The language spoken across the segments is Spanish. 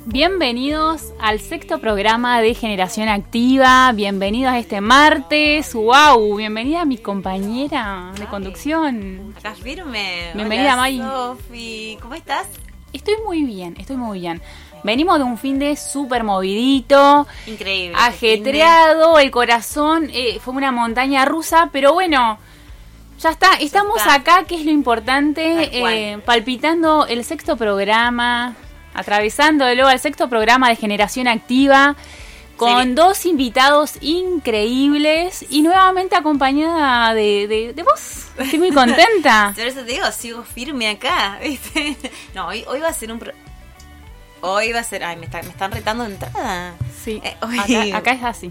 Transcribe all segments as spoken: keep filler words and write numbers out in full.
Bienvenidos al sexto programa de Generación Activa, bienvenidos a este martes, wow, bienvenida a mi compañera de conducción. Acá firme. Bienvenida, Hola, May. Sofi, ¿cómo estás? Estoy muy bien, estoy muy bien. Venimos de un fin de súper movidito, increíble, ajetreado, el corazón, eh, fue una montaña rusa, pero bueno, ya está, estamos ya está. acá, que es lo importante, eh, palpitando el sexto programa, atravesándolo al sexto programa de Generación Activa, con sí. dos invitados increíbles y nuevamente acompañada de, de, de vos. Estoy muy contenta. Por eso te digo, sigo firme acá, ¿viste? No, hoy, hoy va a ser un... Pro... Hoy va a ser... Ay, me, está, me están retando de entrada. Sí, eh, hoy... acá, acá es así.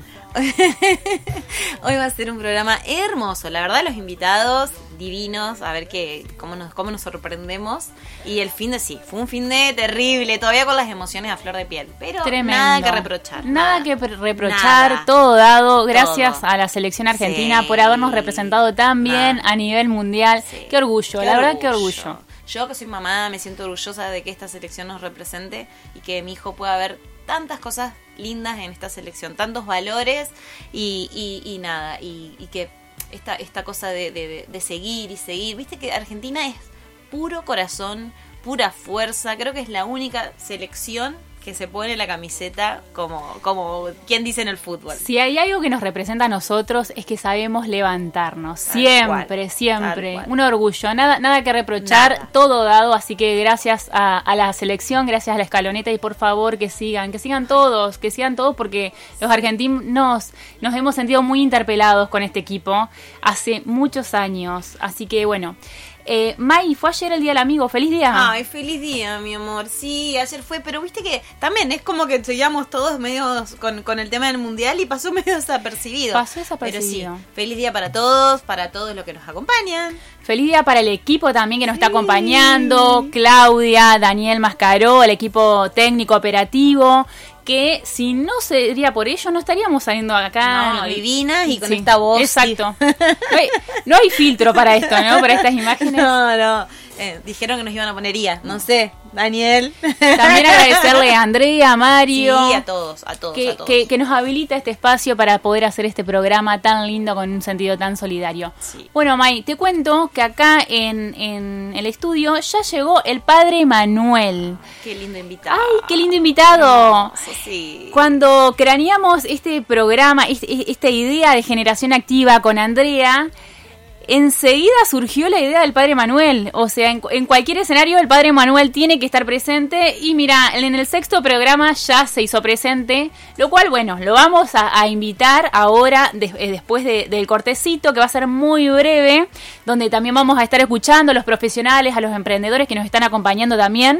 Hoy va a ser un programa hermoso. La verdad, los invitados divinos. A ver qué, cómo nos, cómo nos sorprendemos. Y el fin de sí, fue un fin de terrible. Todavía con las emociones a flor de piel. Pero tremendo. Nada que reprochar. Nada, nada. que reprochar. Nada. Todo dado. Gracias todo. A la selección argentina sí. por habernos representado tan bien ah. a nivel mundial. Sí. Qué orgullo, qué la orgullo. verdad, qué orgullo. Yo que soy mamá me siento orgullosa de que esta selección nos represente y que mi hijo pueda ver tantas cosas lindas en esta selección, tantos valores y, y, y nada, y, y que esta, esta cosa de, de, de seguir y seguir, viste que Argentina es puro corazón, pura fuerza, creo que es la única selección que se pone la camiseta como, como quien dice en el fútbol. Si hay algo que nos representa a nosotros es que sabemos levantarnos, tal siempre, cual, siempre, un orgullo, nada, nada que reprochar, nada. Todo dado, así que gracias a, a la selección, gracias a la escaloneta y por favor que sigan, que sigan todos, que sigan todos porque los argentinos nos hemos sentido muy interpelados con este equipo hace muchos años, así que bueno. Eh, May, fue ayer el Día del Amigo, feliz día. Ay, feliz día, mi amor. Sí, ayer fue, pero viste que también es como que seguíamos todos medio con, con el tema del mundial y pasó medio desapercibido. Pasó desapercibido. Pero sí, feliz día para todos, para todos los que nos acompañan. Feliz día para el equipo también que nos está acompañando, Claudia, Daniel Mascaró, el equipo técnico operativo. Que si no sería por ello, no estaríamos saliendo acá. No, divinas y con sí, esta voz. Exacto. No hay, no hay filtro para esto, ¿no? Para estas imágenes. No, no. Eh, dijeron que nos iban a poner I A. No sé, Daniel. También agradecerle a Andrea, a Mario. Sí, a todos, a todos, que, a todos. Que, que nos habilita este espacio para poder hacer este programa tan lindo con un sentido tan solidario. Sí. Bueno, May, te cuento que acá en, en el estudio ya llegó el padre Manuel. Qué lindo invitado. ¡Ay, qué lindo invitado! Sí, sí. Cuando craneamos este programa, este, esta idea de Generación Activa con Andrea, enseguida surgió la idea del Padre Manuel. O sea, en, en cualquier escenario el Padre Manuel tiene que estar presente. Y mira, en el sexto programa ya se hizo presente. Lo cual, bueno, lo vamos a, a invitar ahora, de, eh, después de, del cortecito, que va a ser muy breve. Donde también vamos a estar escuchando a los profesionales, a los emprendedores que nos están acompañando también.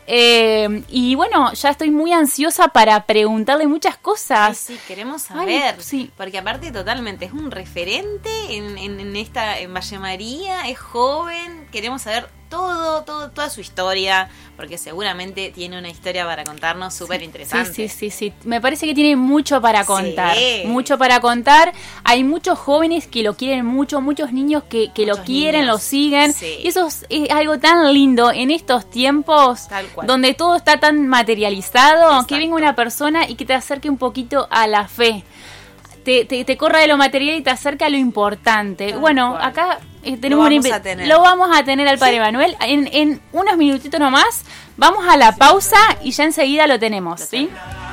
Eh, y bueno, ya estoy muy ansiosa para preguntarle muchas cosas. Sí, sí, queremos saber. Ay, sí. Porque aparte totalmente es un referente en, en, en esta en Valle María, es joven, queremos saber todo, todo, toda su historia, porque seguramente tiene una historia para contarnos súper interesante. Sí, sí, sí, sí. Me parece que tiene mucho para contar. Sí. Mucho para contar. Hay muchos jóvenes que lo quieren mucho, muchos niños que, que lo quieren, niños. lo siguen. Sí. Y eso es, es algo tan lindo en estos tiempos donde todo está tan materializado. Exacto. Que venga una persona y que te acerque un poquito a la fe. Te, te, te corra de lo material y te acerca a lo importante. Tal bueno, cual. acá eh, tenemos lo vamos un a tener. Lo vamos a tener al Padre sí. Manuel. En, en unos minutitos nomás vamos a la pausa y ya enseguida lo tenemos, ¿sí?